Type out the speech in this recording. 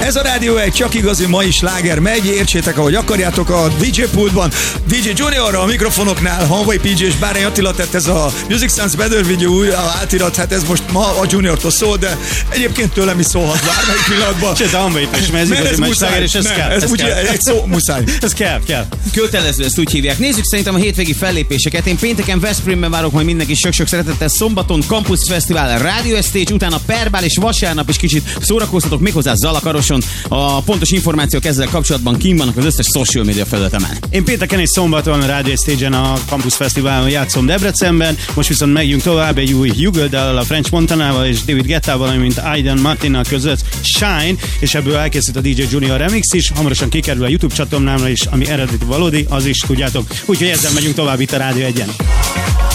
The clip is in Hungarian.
Ez a Rádió egy csak igazi mai sláger megy, értsétek ahogy akarjátok a DJ pultban. DJ Junior a mikrofonoknál, Hanvai PJ és Bárány Attila, tett ez a Music Sounds Better Video új átirat, hát ez most ma a Juniortól szól, de egyébként tőlem is szólhat bármelyik pillanatban. Sőt, a Hanvai is, mert ez igazi mai sláger, és ez kell. Ez úgy egy szó, muszáj. Ez kell. Kötelező, ezt úgy hívják. Nézzük szerintem a hétvégi fellépéseket. Én pénteken Veszprémben várok majd mindenki sok-sok szeretettel, szombaton Campus Fesztivál, Radio Stage, utána Perbál és vasárnap is kicsit szórakoztatok, méghozzá Zalakaroson. A pontos információk ezzel kapcsolatban kint vannak az összes social media felületemen. Én pénteken és szombaton a Radio Stage-en a Campus Fesztiválon játszom Debrecenben, most viszont megyünk tovább egy új Jugoldal, a French Montanával és David Guettával, valamint Aiden Martinnal között Shine, és ebből elkészült a DJ Junior remix is, hamarosan kikerül a YouTube csatornámra is, ami eredeti valódi, az is tudjátok. Úgyhogy ezzel megyünk tovább itt a Rádió 1-en.